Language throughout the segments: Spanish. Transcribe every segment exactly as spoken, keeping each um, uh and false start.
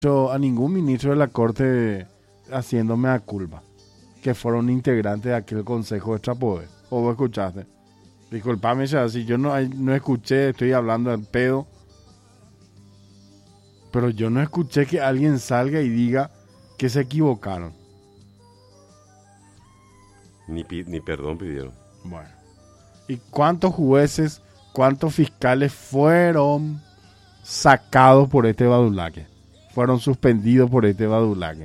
a ningún ministro de la Corte haciéndome a culpa, que fueron integrantes de aquel Consejo Extrapoder. ¿O vos escuchaste? Disculpame, si yo no, no escuché, estoy hablando al pedo, pero yo no escuché que alguien salga y diga que se equivocaron. Ni, ni perdón pidieron. Bueno. ¿Y cuántos jueces, cuántos fiscales fueron sacados por este badulaque? Fueron suspendidos por este badulaque.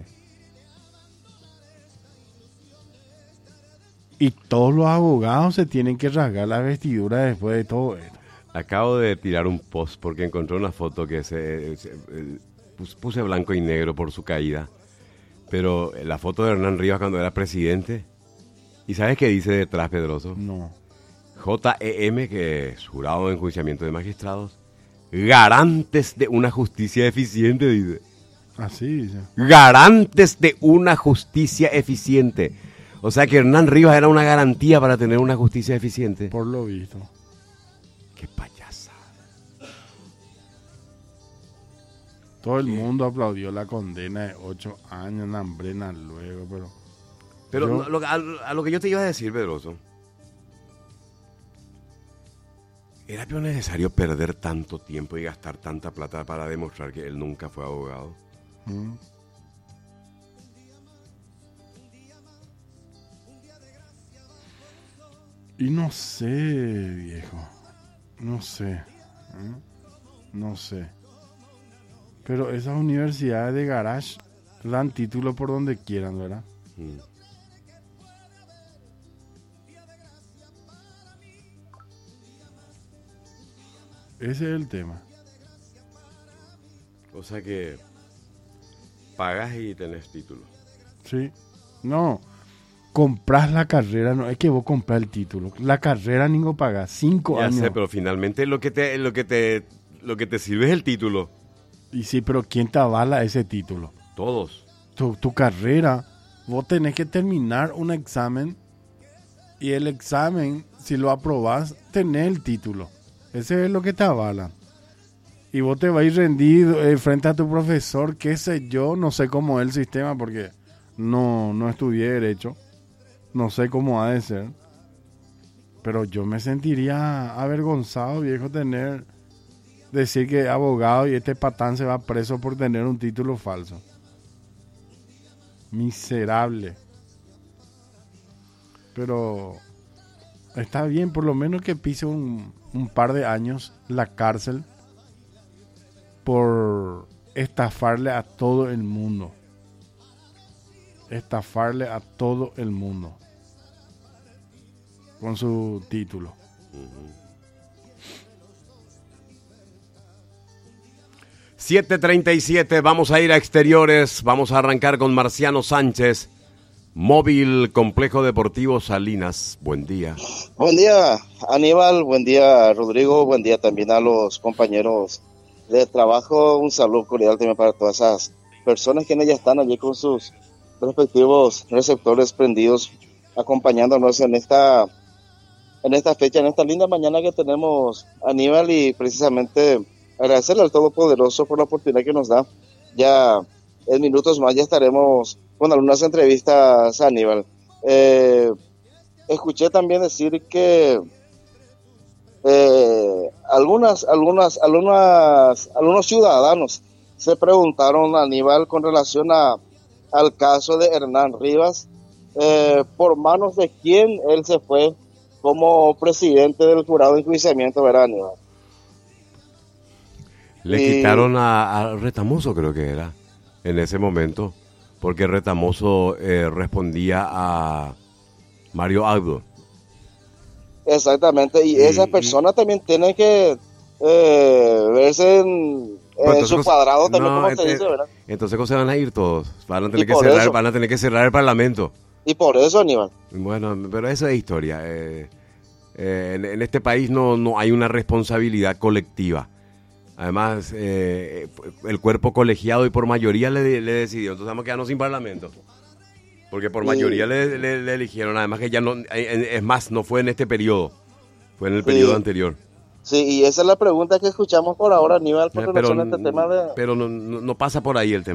Y todos los abogados se tienen que rasgar la vestidura después de todo esto. Acabo de tirar un post porque encontré una foto que se, se puse blanco y negro por su caída. Pero la foto de Hernán Rivas cuando era presidente. ¿Y sabes qué dice detrás, Pedroso? No. J E M, que es jurado de enjuiciamiento de magistrados, garantes de una justicia eficiente, dice. Así dice. Garantes de una justicia eficiente. O sea que Hernán Rivas era una garantía para tener una justicia eficiente. Por lo visto. Qué payasa. Todo el mundo aplaudió la condena de ocho años, Nambrena luego, pero... Pero yo... lo, a, a lo que yo te iba a decir, Pedroso, ¿era bien necesario perder tanto tiempo y gastar tanta plata para demostrar que él nunca fue abogado? ¿Mm? Y no sé, viejo, no sé, ¿eh? no sé. Pero esas universidades de garage dan título por donde quieran, ¿verdad? Mm. Ese es el tema. O sea que pagas y tenés título. Sí. No. Compras la carrera, no es que vos compras el título. La carrera ni vos pagás. Cinco ya años. Ya sé, pero finalmente lo que te, lo que te, lo que te sirve es el título. Y sí, pero ¿quién te avala ese título? Todos. Tu, tu carrera, vos tenés que terminar un examen y el examen, si lo aprobás, tenés el título. Ese es lo que te avala. Y vos te vas a ir rendido eh, frente a tu profesor, qué sé yo, no sé cómo es el sistema porque no, no estudié Derecho. No sé cómo ha de ser. Pero yo me sentiría avergonzado, viejo, tener... Decir que abogado y este patán se va preso por tener un título falso. Miserable. Pero... Está bien, por lo menos que pise un, un par de años la cárcel por estafarle a todo el mundo. Estafarle a todo el mundo. Con su título. Uh-huh. siete treinta y siete, vamos a ir a exteriores. Vamos a arrancar con Marciano Sánchez. Móvil Complejo Deportivo Salinas, buen día. Buen día, Aníbal, buen día, Rodrigo, buen día también a los compañeros de trabajo. Un saludo cordial también para todas esas personas que ya están allí con sus respectivos receptores prendidos, acompañándonos en esta, en esta fecha, en esta linda mañana que tenemos, Aníbal, y precisamente agradecerle al Todopoderoso por la oportunidad que nos da. Ya en minutos más ya estaremos con algunas entrevistas, Aníbal. Eh, escuché también decir que eh, algunas, algunas, algunas, algunos ciudadanos se preguntaron, Aníbal, con relación a, al caso de Hernán Rivas, eh, por manos de quién él se fue como presidente del jurado de enjuiciamiento, ¿verdad, Aníbal? Le y... quitaron a, a Retamoso, creo que era, en ese momento. Porque Retamoso eh, respondía a Mario Abdo. Exactamente, y, y esa persona y... también tiene que eh, verse en, en su cuadrado también, no, como entonces, se dice, ¿verdad? Entonces, ¿cómo se van a ir todos? Van a tener, que cerrar, van a tener que cerrar el Parlamento. Y por eso, Aníbal. Bueno, pero eso es historia. Eh, eh, en, en este país no, no hay una responsabilidad colectiva. Además, eh, el cuerpo colegiado y por mayoría le, le decidió. Entonces vamos a quedarnos sin parlamento. Porque por mayoría sí. le, le, le eligieron. Además que ya no, es más, no fue en este periodo. Fue en el periodo sí. anterior. Sí, y esa es la pregunta que escuchamos por ahora, Aníbal, con pero relación a este tema de... pero no, no, no pasa por ahí el tema.